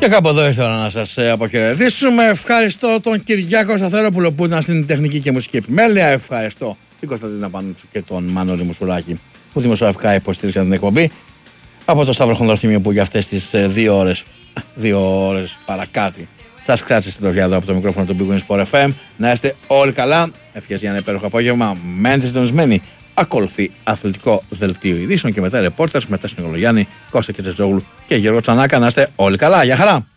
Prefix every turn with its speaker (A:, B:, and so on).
A: Και κάπου εδώ ήθελα να σας αποχαιρετήσουμε. Ευχαριστώ τον Κυριάκο Σταθερόπουλο που ήταν στην τεχνική και μουσική επιμέλεια. Ευχαριστώ την Κωνσταντίνα Πανούτσου και τον Μάνο Μουσουράκη που δημοσιογραφικά υποστήριξαν την εκπομπή. Από το Σταύρο Χονδροθύμιο που για αυτές τις 2 ώρες παρακάτι σας κράτησε στην τροχιά εδώ από το μικρόφωνο του Big Win Sport FM. Να είστε όλοι καλά. Ευχές για ένα υπέροχο απόγευμα. Μένετε συντονισμένοι. Ακολουθεί αθλητικό δελτίο ειδήσεων και μετά ρεπόρτερς, μετά Συνεργολογιάννη, Κώστα Κετσετζόγλου και Γιώργο Τσανάκα. Να είστε όλοι καλά. Γεια χαρά.